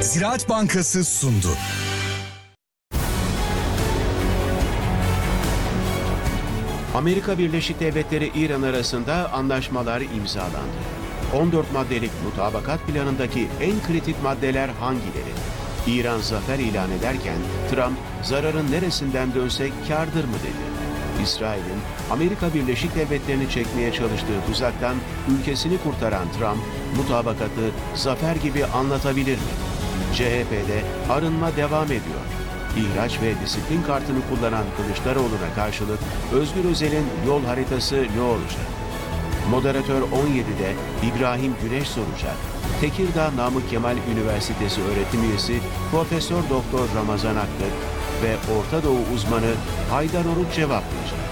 Ziraat Bankası sundu. Amerika Birleşik Devletleri İran arasında anlaşmalar imzalandı. 14 maddelik mutabakat planındaki en kritik maddeler hangileri? İran zafer ilan ederken Trump zararın neresinden dönsek kârdır mı dedi? İsrail'in Amerika Birleşik Devletleri'ni çekmeye çalıştığı tuzaktan ülkesini kurtaran Trump mutabakatı zafer gibi anlatabilir mi? CHP'de arınma devam ediyor. İhraç ve disiplin kartını kullanan Kılıçdaroğlu'na karşılık Özgür Özel'in yol haritası ne olacak? Moderatör 17'de İbrahim Güneş soracak. Tekirdağ Namık Kemal Üniversitesi öğretim üyesi Profesör Doktor Ramazan Aklık ve Orta Doğu uzmanı Haydar Oruk cevaplayacak.